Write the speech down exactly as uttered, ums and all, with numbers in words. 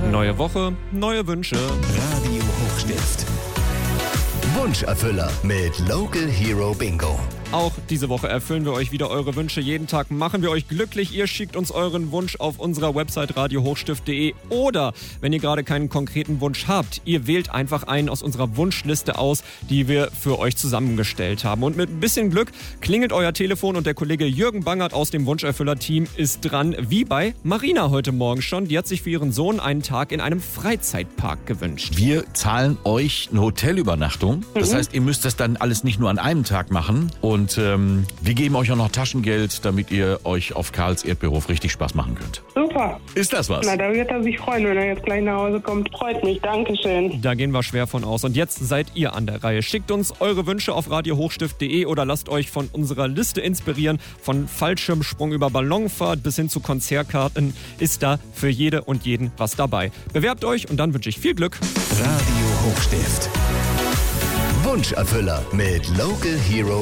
Neue Woche, neue Wünsche. Radio Hochstift. Wunscherfüller mit Local Hero Bingo. Auch diese Woche erfüllen wir euch wieder eure Wünsche. Jeden Tag machen wir euch glücklich. Ihr schickt uns euren Wunsch auf unserer Website radio hochstift punkt de oder, wenn ihr gerade keinen konkreten Wunsch habt, ihr wählt einfach einen aus unserer Wunschliste aus, die wir für euch zusammengestellt haben. Und mit ein bisschen Glück klingelt euer Telefon und der Kollege Jürgen Bangert aus dem Wunscherfüller-Team ist dran, wie bei Marina heute Morgen schon. Die hat sich für ihren Sohn einen Tag in einem Freizeitpark gewünscht. Wir zahlen euch eine Hotelübernachtung. Das heißt, ihr müsst das dann alles nicht nur an einem Tag machen. Und ähm, wir geben euch auch noch Taschengeld, damit ihr euch auf Karls Erdbeerhof richtig Spaß machen könnt. Super. Ist das was? Na, da wird er sich freuen, wenn er jetzt gleich nach Hause kommt. Freut mich. Dankeschön. Da gehen wir schwer von aus. Und jetzt seid ihr an der Reihe. Schickt uns eure Wünsche auf radio hochstift punkt de oder lasst euch von unserer Liste inspirieren. Von Fallschirmsprung über Ballonfahrt bis hin zu Konzertkarten ist da für jede und jeden was dabei. Bewerbt euch und dann wünsche ich viel Glück. Radio Hochstift. Wunscherfüller mit Local Hero